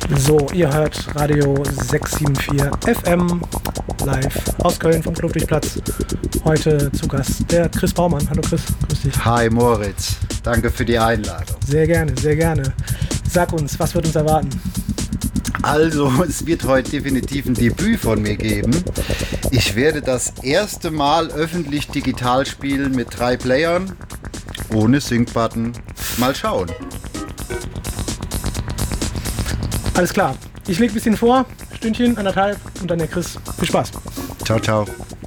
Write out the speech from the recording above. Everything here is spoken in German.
So, ihr hört Radio 674 FM live aus Köln vom Kluftigplatz. Heute zu Gast der Chris Baumann. Hallo Chris, grüß dich. Hi Moritz, danke für die Einladung. Sehr gerne, sehr gerne. Sag uns, was wird uns erwarten? Also, es wird heute definitiv ein Debüt von mir geben. Ich werde das erste Mal öffentlich digital spielen mit 3 Playern, ohne Sync-Button. Mal schauen. Alles klar. Ich lege ein bisschen vor, Stündchen, anderthalb und dann der Chris. Viel Spaß. Ciao, ciao.